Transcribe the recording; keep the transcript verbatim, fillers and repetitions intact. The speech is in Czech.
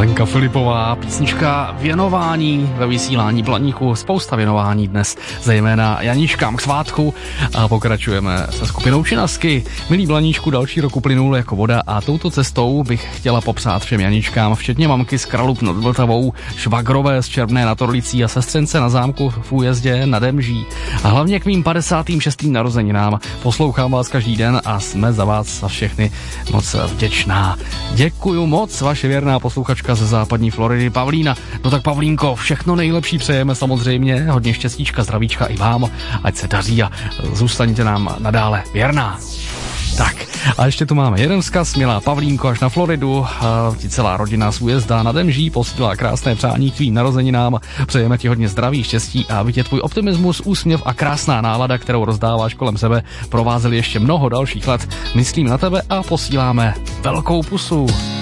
Lenka Filipová, písnička Věnování ve vysílání Blaníku. Spousta věnování dnes, zejména Janíčkám k svátku. A pokračujeme se skupinou Činasky. Milí Blaníčku, další rok uplynul jako voda a touto cestou bych chtěla popřát všem Janíčkám, včetně mamky z Kralup nad Vltavou, švagrové z Červné nad Orlicí a sestřence na zámku v Újezdě nad Demží. A hlavně k mým padesátým šestým narozeninám. Poslouchám vás každý den a jsme za vás za všechny moc vděčná. Děkuju moc, vaše věrná posluchačka ze západní Floridy Pavlína. No tak Pavlínko, všechno nejlepší přejeme samozřejmě, hodně štěstíčka, zdravíčka i vám, ať se daří a zůstaňte nám nadále věrná. Tak, a ještě tu máme jeden vzkaz, milá Pavlínko, až na Floridu, ti celá rodina z Újezda nad Demží posílá krásné přání k tvým narozeninám, přejeme ti hodně zdraví, štěstí a aby tě tvůj optimismus, úsměv a krásná nálada, kterou rozdáváš kolem sebe, provázely ještě mnoho dalších let. Myslím na tebe a posíláme velkou pusu.